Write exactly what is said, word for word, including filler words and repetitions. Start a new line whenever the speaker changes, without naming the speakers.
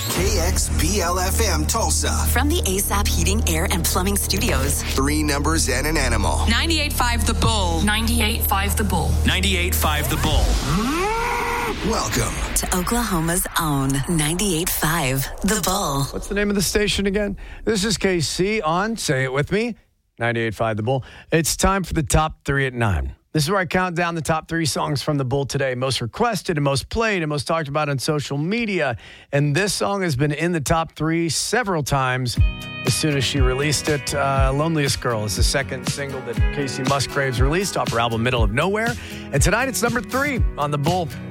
K X B L F M Tulsa.
From the A S A P Heating, Air, and Plumbing Studios.
Three numbers and an animal.
ninety-eight point five The Bull.
ninety-eight point five The Bull.
ninety-eight point five The Bull.
Welcome
to Oklahoma's own ninety-eight point five The Bull.
What's the name of the station again? This is K C on, say it with me, ninety-eight point five The Bull. It's time for the top three at nine. This is where I count down the top three songs from The Bull today, most requested and most played and most talked about on social media. And this song has been in the top three several times as soon as she released it. Uh, Loneliest Girl is the second single that Casey Musgraves released off her album Middle of Nowhere. And tonight it's number three on The Bull.